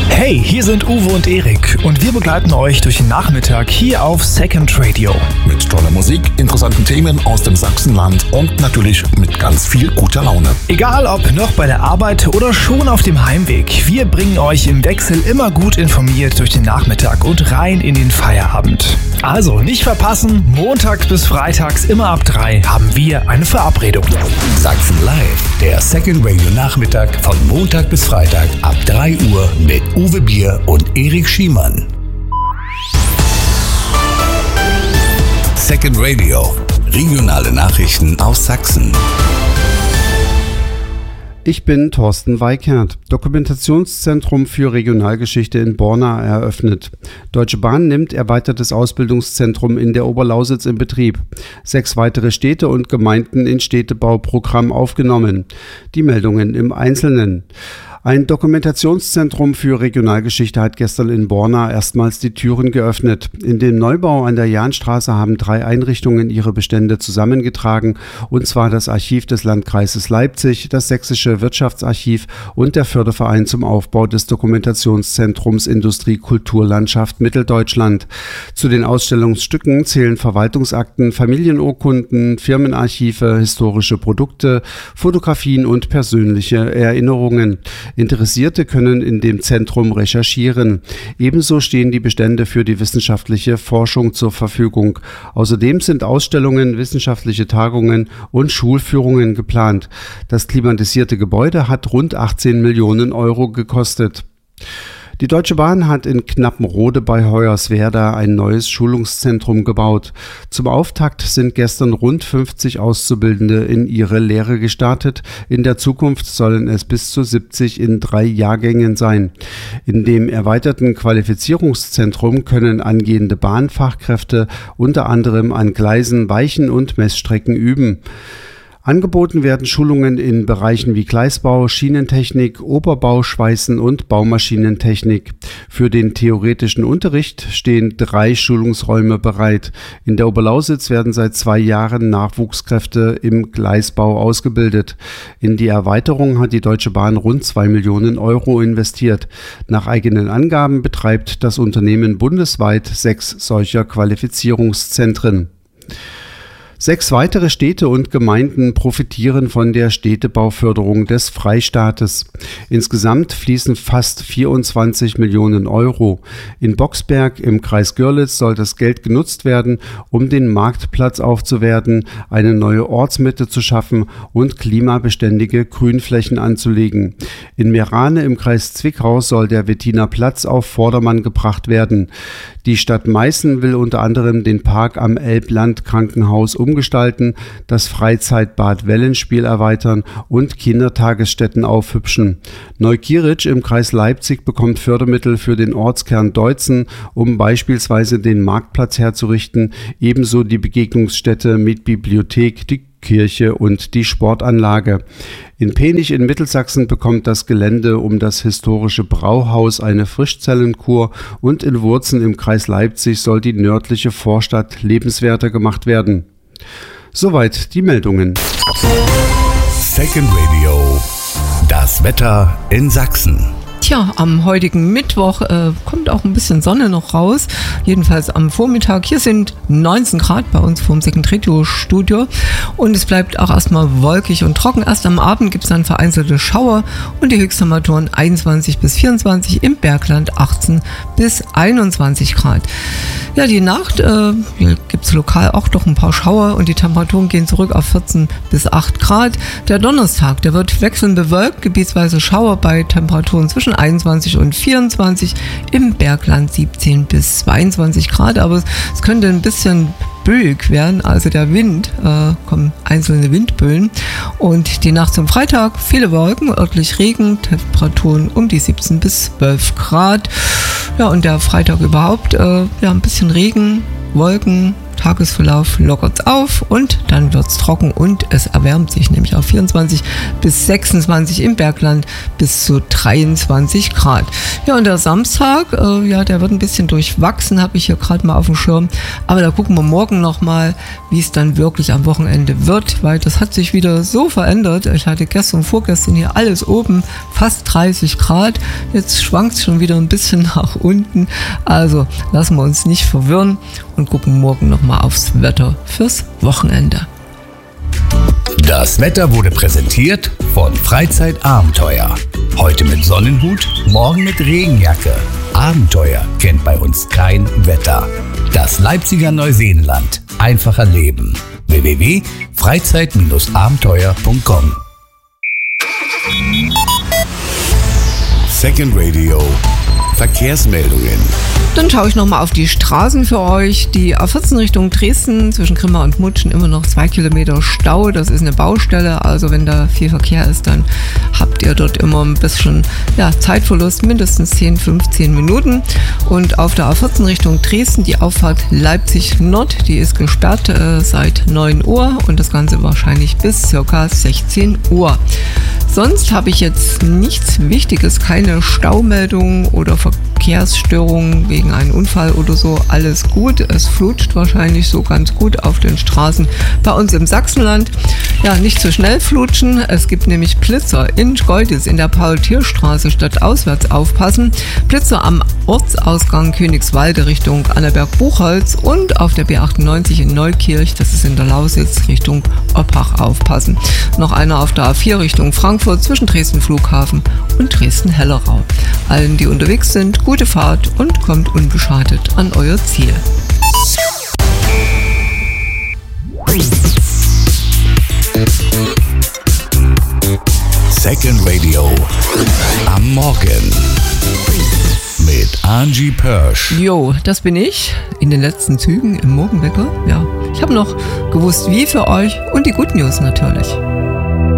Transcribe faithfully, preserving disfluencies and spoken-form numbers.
Hey, hier sind Uwe und Erik und wir begleiten euch durch den Nachmittag hier auf Second Radio. Mit toller Musik, interessanten Themen aus dem Sachsenland und natürlich mit ganz viel guter Laune. Egal ob noch bei der Arbeit oder schon auf dem Heimweg, wir bringen euch im Wechsel immer gut informiert durch den Nachmittag und rein in den Feierabend. Also nicht verpassen, montags bis freitags immer ab drei haben wir eine Verabredung. Sachsen Live, der Second Radio Nachmittag von Montag bis Freitag ab drei Uhr mit Uwe Bier und Erik Schiemann. Second Radio, regionale Nachrichten aus Sachsen. Ich bin Thorsten Weikert. Dokumentationszentrum für Regionalgeschichte in Borna eröffnet. Deutsche Bahn nimmt erweitertes Ausbildungszentrum in der Oberlausitz in Betrieb. Sechs weitere Städte und Gemeinden in Städtebauprogramm aufgenommen. Die Meldungen im Einzelnen. Ein Dokumentationszentrum für Regionalgeschichte hat gestern in Borna erstmals die Türen geöffnet. In dem Neubau an der Jahnstraße haben drei Einrichtungen ihre Bestände zusammengetragen, und zwar das Archiv des Landkreises Leipzig, das Sächsische Wirtschaftsarchiv und der Förderverein zum Aufbau des Dokumentationszentrums Industrie Kulturlandschaft Mitteldeutschland. Zu den Ausstellungsstücken zählen Verwaltungsakten, Familienurkunden, Firmenarchive, historische Produkte, Fotografien und persönliche Erinnerungen. Interessierte können in dem Zentrum recherchieren. Ebenso stehen die Bestände für die wissenschaftliche Forschung zur Verfügung. Außerdem sind Ausstellungen, wissenschaftliche Tagungen und Schulführungen geplant. Das klimatisierte Gebäude hat rund achtzehn Millionen Euro gekostet. Die Deutsche Bahn hat in Knappenrode bei Hoyerswerda ein neues Schulungszentrum gebaut. Zum Auftakt sind gestern rund fünfzig Auszubildende in ihre Lehre gestartet. In der Zukunft sollen es bis zu siebzig in drei Jahrgängen sein. In dem erweiterten Qualifizierungszentrum können angehende Bahnfachkräfte unter anderem an Gleisen, Weichen und Messstrecken üben. Angeboten werden Schulungen in Bereichen wie Gleisbau, Schienentechnik, Oberbau, Schweißen und Baumaschinentechnik. Für den theoretischen Unterricht stehen drei Schulungsräume bereit. In der Oberlausitz werden seit zwei Jahren Nachwuchskräfte im Gleisbau ausgebildet. In die Erweiterung hat die Deutsche Bahn rund zwei Millionen Euro investiert. Nach eigenen Angaben betreibt das Unternehmen bundesweit sechs solcher Qualifizierungszentren. Sechs weitere Städte und Gemeinden profitieren von der Städtebauförderung des Freistaates. Insgesamt fließen fast vierundzwanzig Millionen Euro. In Boxberg im Kreis Görlitz soll das Geld genutzt werden, um den Marktplatz aufzuwerten, eine neue Ortsmitte zu schaffen und klimabeständige Grünflächen anzulegen. In Meerane im Kreis Zwickau soll der Wettiner Platz auf Vordermann gebracht werden. Die Stadt Meißen will unter anderem den Park am Elbland-Krankenhaus umgestalten, das Freizeitbad Wellenspiel erweitern und Kindertagesstätten aufhübschen. Neukirch im Kreis Leipzig bekommt Fördermittel für den Ortskern Deutzen, um beispielsweise den Marktplatz herzurichten, ebenso die Begegnungsstätte mit Bibliothek, die Kirche und die Sportanlage. In Penich in Mittelsachsen bekommt das Gelände um das historische Brauhaus eine Frischzellenkur und in Wurzen im Kreis Leipzig soll die nördliche Vorstadt lebenswerter gemacht werden. Soweit die Meldungen. Second Radio, das Wetter in Sachsen. Tja, am heutigen Mittwoch äh, kommt auch ein bisschen Sonne noch raus, jedenfalls am Vormittag. Hier sind neunzehn Grad bei uns vom Second Radio Studio und es bleibt auch erstmal wolkig und trocken. Erst am Abend gibt es dann vereinzelte Schauer und die Höchsttemperaturen einundzwanzig bis vierundzwanzig, im Bergland achtzehn bis einundzwanzig Grad. Ja, die Nacht, äh, hier gibt es lokal auch noch ein paar Schauer und die Temperaturen gehen zurück auf vierzehn bis acht Grad. Der Donnerstag, der wird wechselnd bewölkt, gebietsweise Schauer bei Temperaturen zwischen einundzwanzig und vierundzwanzig, im Bergland siebzehn bis zweiundzwanzig Grad, aber es könnte ein bisschen böig werden, also der Wind, äh, kommen einzelne Windböen und die Nacht zum Freitag, viele Wolken, örtlich Regen, Temperaturen um die siebzehn bis zwölf Grad, ja und der Freitag überhaupt, äh, ja ein bisschen Regen, Wolken, Tagesverlauf lockert es auf und dann wird es trocken und es erwärmt sich, nämlich auf vierundzwanzig bis sechsundzwanzig im Bergland bis zu dreiundzwanzig Grad. Ja, und der Samstag, äh, ja, der wird ein bisschen durchwachsen, habe ich hier gerade mal auf dem Schirm. Aber da gucken wir morgen nochmal, wie es dann wirklich am Wochenende wird, weil das hat sich wieder so verändert. Ich hatte gestern und vorgestern hier alles oben, fast dreißig Grad. Jetzt schwankt es schon wieder ein bisschen nach unten. Also lassen wir uns nicht verwirren und gucken morgen nochmal aufs Wetter fürs Wochenende. Das Wetter wurde präsentiert von Freizeitabenteuer. Heute mit Sonnenhut, morgen mit Regenjacke. Abenteuer kennt bei uns kein Wetter. Das Leipziger Neuseenland. Einfach erleben. w w w punkt freizeit abenteuer punkt com. Second Radio Verkehrsmeldungen. Dann schaue ich nochmal auf die Straßen für euch. Die A vierzehn Richtung Dresden zwischen Grimma und Mutschen immer noch zwei Kilometer Stau. Das ist eine Baustelle, also wenn da viel Verkehr ist, dann habt ihr dort immer ein bisschen ja, Zeitverlust, mindestens zehn, fünfzehn Minuten. Und auf der A vierzehn Richtung Dresden die Auffahrt Leipzig Nord, die ist gesperrt äh, seit neun Uhr und das Ganze wahrscheinlich bis circa sechzehn Uhr. Sonst habe ich jetzt nichts Wichtiges, keine Staumeldungen oder Verkehrsstörungen wegen einem Unfall oder so. Alles gut. Es flutscht wahrscheinlich so ganz gut auf den Straßen bei uns im Sachsenland. Ja, nicht zu schnell flutschen. Es gibt nämlich Blitzer in Schkeuditz in der Paul-Thier-Straße stadtauswärts aufpassen. Blitzer am Ortsausgang Königswalde Richtung Annaberg-Buchholz und auf der B achtundneunzig in Neukirch, das ist in der Lausitz, Richtung Oppach aufpassen. Noch einer auf der A vier Richtung Frankfurt zwischen Dresden Flughafen und Dresden-Hellerau. Allen, die unterwegs sind, gute Fahrt und kommt unbeschadet an euer Ziel. Second Radio am Morgen mit Angie Pörsch. Jo, das bin ich in den letzten Zügen im Morgenwecker. Ja, ich habe noch gewusst, wie für euch und die Good News natürlich.